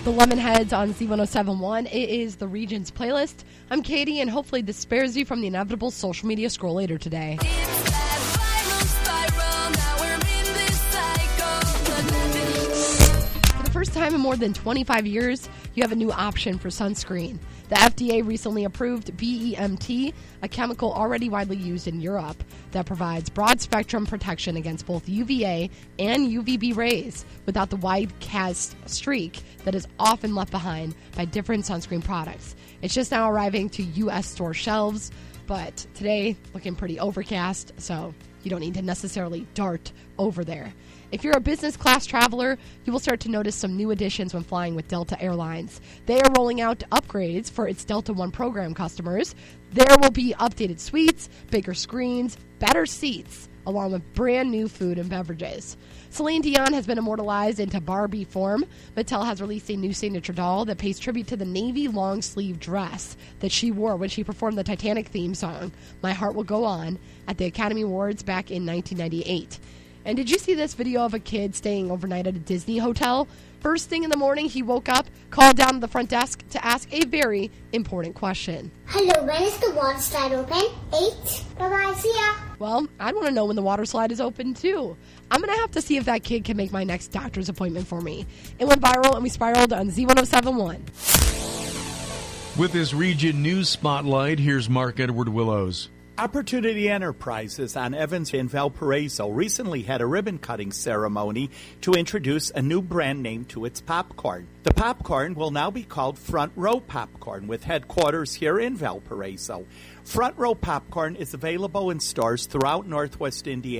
the Lemonheads on Z1071. It is the Regions playlist. I'm Katie, and hopefully this spares you from the inevitable social media scroll later today. For the first time in more than 25 years, you have a new option for sunscreen. The FDA recently approved BEMT, a chemical already widely used in Europe that provides broad-spectrum protection against both UVA and UVB rays without the wide cast streak that is often left behind by different sunscreen products. It's just now arriving to U.S. store shelves, but today looking pretty overcast, so you don't need to necessarily dart over there. If you're a business class traveler, you will start to notice some new additions when flying with Delta Airlines. They are rolling out upgrades for its Delta One program customers. There will be updated suites, bigger screens, better seats, along with brand new food and beverages. Celine Dion has been immortalized into Barbie form. Mattel has released a new signature doll that pays tribute to the navy long-sleeve dress that she wore when she performed the Titanic theme song, My Heart Will Go On, at the Academy Awards back in 1998. And did you see this video of a kid staying overnight at a Disney hotel? First thing in the morning, he woke up, called down to the front desk to ask a very important question. Hello, when is the water slide open? 8? Bye-bye, see ya. Well, I want to know when the water slide is open, too. I'm going to have to see if that kid can make my next doctor's appointment for me. It went viral, and we spiraled on Z1071. With this region news spotlight, here's Mark Edward Willows. Opportunity Enterprises on Evans in Valparaiso recently had a ribbon-cutting ceremony to introduce a new brand name to its popcorn. The popcorn will now be called Front Row Popcorn, with headquarters here in Valparaiso. Front Row Popcorn is available in stores throughout Northwest Indiana.